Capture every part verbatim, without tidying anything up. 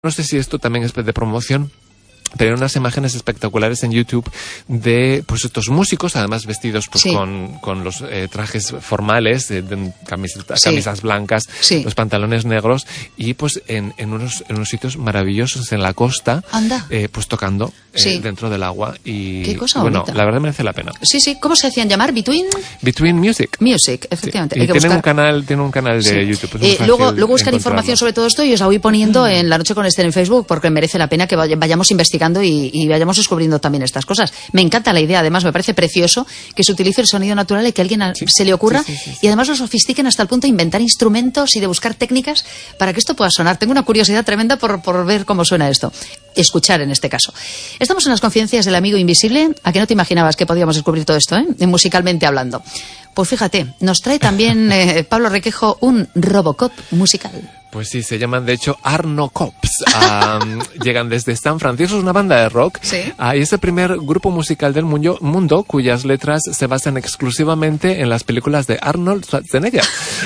No sé si esto también es de promoción, pero unas imágenes espectaculares en YouTube de pues estos músicos, además vestidos pues sí. con, con los eh, trajes formales, de, de camisetas, sí. camisas blancas, sí. los pantalones negros, y pues en, en, unos, en unos sitios maravillosos en la costa, eh, pues tocando eh, sí. dentro del agua. Y qué cosa bueno, bonita. La verdad merece la pena. Sí, sí. ¿Cómo se hacían llamar? ¿Between? Between Music. Music, efectivamente. Sí. Hay y que tienen, buscar... un canal, tienen un canal de sí. YouTube. Eh, luego luego buscar información sobre todo esto y os la voy poniendo en La Noche con Esther en Facebook, porque merece la pena que vayamos investigando y, y vayamos descubriendo también estas cosas. Me encanta la idea, además me parece precioso que se utilice el sonido natural y que a alguien sí. se le ocurra sí, sí, sí, sí. y además lo sofistiquen hasta el punto de inventar instrumentos y de buscar técnicas para que esto pueda sonar. Tengo una curiosidad tremenda por, por ver cómo suena esto. Escuchar en este caso. Estamos en las confidencias del amigo invisible. ¿A que no te imaginabas que podíamos descubrir todo esto, eh? musicalmente hablando? Pues fíjate, nos trae también eh, Pablo Requejo un Robocop musical. Pues sí, se llaman de hecho Arno Cops. Um, llegan desde San Francisco, es una banda de rock. ¿Sí? Uh, y es el primer grupo musical del mundo, mundo cuyas letras se basan exclusivamente en las películas de Arnold Schwarzenegger.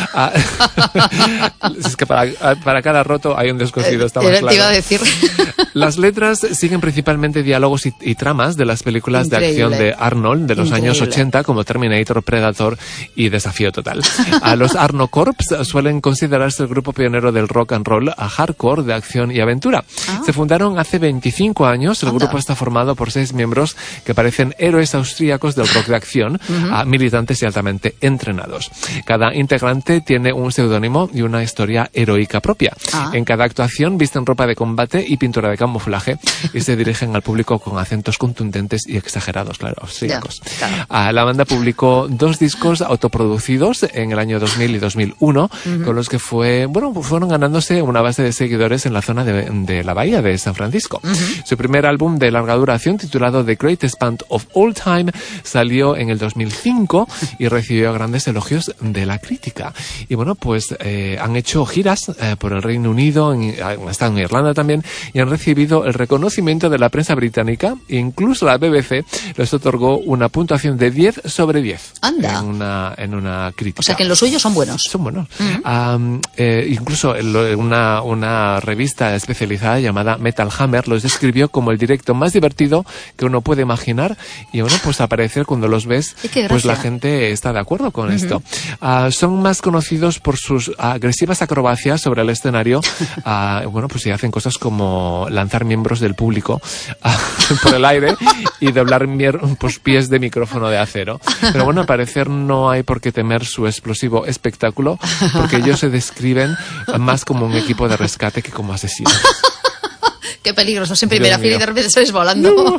Uh, es que para, para cada roto hay un descosido, está más claro. Te iba a decir. Las letras siguen principalmente diálogos y, y tramas de las películas Increíble. de acción de Arnold de los Increíble. años ochenta, como Terminator, Predator y Desafío Total. A los Arno Corps suelen considerarse el grupo pionero del rock and roll a hardcore de acción y aventura. Ah. Se fundaron hace veinticinco años. El Anda. grupo está formado por seis miembros que parecen héroes austríacos del rock de acción, uh-huh. a militantes y altamente entrenados. Cada integrante tiene un seudónimo y una historia heroica propia. Ah. En cada actuación visten ropa de combate y pintura de camuflaje y se dirigen al público con acentos contundentes y exagerados, claro, austríacos. Yeah, claro. Ah, la banda publicó dos discos autoproducidos en el año dos mil y dos mil uno, uh-huh. con los que fue, bueno, fueron ganándose una base de seguidores en la zona de, de la bahía de San Francisco. Uh-huh. Su primer álbum de larga duración, titulado The Greatest Band of All Time, salió en el dos mil cinco y recibió grandes elogios de la crítica. Y bueno, pues eh, han hecho giras eh, por el Reino Unido, en, han estado en Irlanda también, y han recibido el reconocimiento de la prensa británica. Incluso la B B C les otorgó una puntuación de diez sobre diez. Anda. En una, en una crítica. O sea que en los suyos son buenos. Son buenos. Uh-huh. Um, eh, incluso una, una revista especializada llamada Metal Hammer los describió como el directo más divertido que uno puede imaginar, y bueno, pues al parecer cuando los ves, pues la gente está de acuerdo con uh-huh. esto. Uh, son más conocidos por sus agresivas acrobacias sobre el escenario. Uh, bueno, pues sí, hacen cosas como lanzar miembros del público uh, por el aire y doblar mier- pues, pies de micrófono de acero. Pero bueno, al parecer no hay por qué temer su explosivo espectáculo, porque ellos se describen más como un equipo de rescate que como asesinos. Qué peligroso, en primera fila y de repente sales volando. No.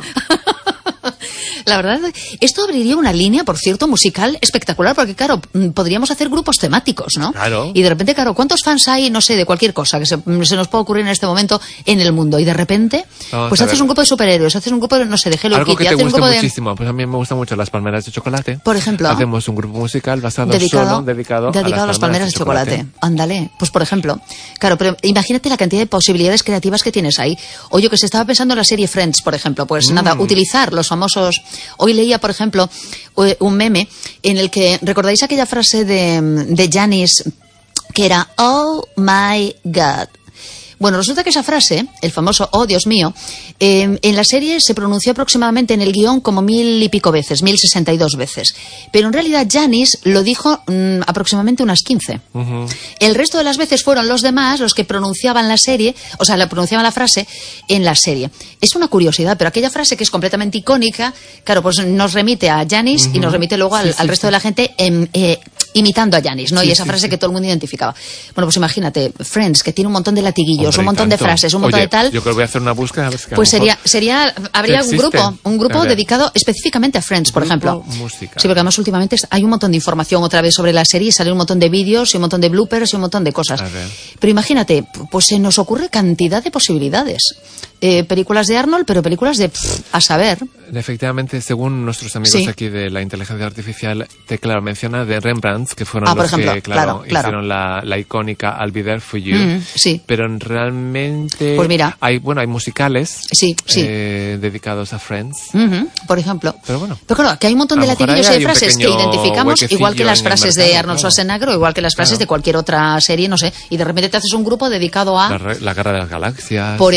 La verdad, esto abriría una línea, por cierto, musical espectacular, porque claro, podríamos hacer grupos temáticos, ¿no? Claro. Y de repente, claro, ¿cuántos fans hay, no sé, de cualquier cosa que se, se nos pueda ocurrir en este momento en el mundo? Y de repente, Vamos pues haces un grupo de superhéroes, haces un grupo de, no sé, de Hello Algo Kitty, que te haces un guste grupo muchísimo. de... Pues a mí me gustan mucho las palmeras de chocolate. Por ejemplo. Hacemos un grupo musical basado dedicado, solo, dedicado, dedicado a las palmeras, palmeras de chocolate. chocolate. Ándale. Pues por ejemplo. Claro, pero imagínate la cantidad de posibilidades creativas que tienes ahí. O yo que se estaba pensando en la serie Friends, por ejemplo. Pues mm. nada, utilizar los famosos... Hoy leía, por ejemplo, un meme en el que, ¿recordáis aquella frase de, de Janis que era "Oh my God"? Bueno, resulta que esa frase, el famoso "oh Dios mío", eh, en la serie se pronunció aproximadamente en el guión como mil y pico veces, mil sesenta y dos veces. Pero en realidad Janis lo dijo mmm, aproximadamente unas quince. Uh-huh. El resto de las veces fueron los demás los que pronunciaban la serie, o sea, la pronunciaban la frase en la serie. Es una curiosidad, pero aquella frase que es completamente icónica, claro, pues nos remite a Janis uh-huh. y nos remite luego al, sí, sí, al resto sí. de la gente en... Eh, imitando a Janis, ¿no? Sí, y esa sí, frase sí. que todo el mundo identificaba. Bueno, pues imagínate, Friends, que tiene un montón de latiguillos, Hombre, un montón tanto. de frases, un montón Oye, de tal. Yo creo que voy a hacer una búsqueda. A ver si pues sería, sería, habría un grupo, un grupo dedicado específicamente a Friends, por grupo ejemplo. Musical. Sí, porque además últimamente hay un montón de información otra vez sobre la serie, sale un montón de vídeos y un montón de bloopers y un montón de cosas. Pero imagínate, pues se nos ocurre cantidad de posibilidades. eh, películas de Arnold, pero películas de pff, a saber. Efectivamente, según nuestros amigos sí. aquí de la inteligencia artificial, te claro, menciona de Rembrandt, que fueron ah, los ejemplo, que, claro, claro, claro. hicieron la, la icónica I'll Be There For You. Mm, sí. Pero realmente pues mira, hay, bueno, hay musicales sí, sí. Eh, dedicados a Friends. Uh-huh, por ejemplo. Pero bueno. Pero claro, que hay un montón de latinillos y de frases que identificamos, igual que las frases mercado, de Arnold claro. Schwarzenegger, o igual que las frases claro. de cualquier otra serie, no sé, y de repente te haces un grupo dedicado a... La, la Guerra de las Galaxias. Por